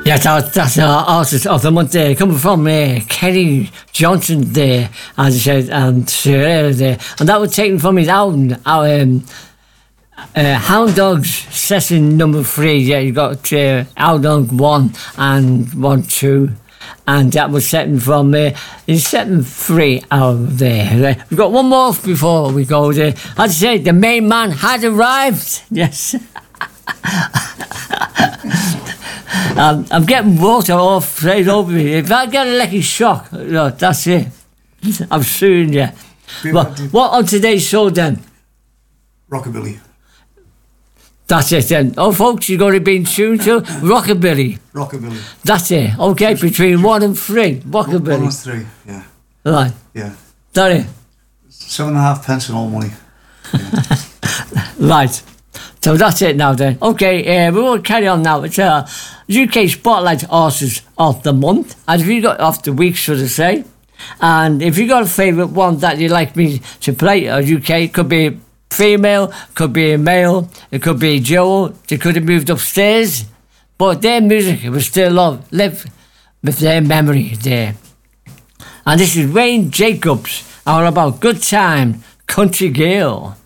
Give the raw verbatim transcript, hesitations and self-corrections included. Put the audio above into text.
Yeah, that, that's our artist of the month there, coming from uh, Kerry Johnson there, as I said, and Sierra there. And that was taken from his album, our, um, uh, Hound Dogs session number three. Yeah, you got uh, Hound Dog one and one, two. And that was setting from uh, it's setting three out of there. We've got one more before we go there. As I said, the main man has arrived. Yes. um, I'm getting water all straight over me. If I get a lucky shock, you know, that's it. I'm suing you. Well, what on today's show then? Rockabilly. That's it then. Oh, folks, you're going to be in tune to Rockabilly. Rockabilly. That's it. Okay, between one and three. Rockabilly. One and three, yeah. Right. Yeah. Sorry. Seven and a half pence and all money. Yeah. Right. So that's it now then. Okay, uh, we will carry on now. It's uh, U K Spotlight Artists of the Month. And if you got off the week, should I say. And if you got a favourite one that you'd like me to play, uh, U K, it could be female, could be a male, it could be Joe, they could have moved upstairs, but their music will still love, live with their memory there. And this is Wayne Jacobs, all about Good Time, Country Girl.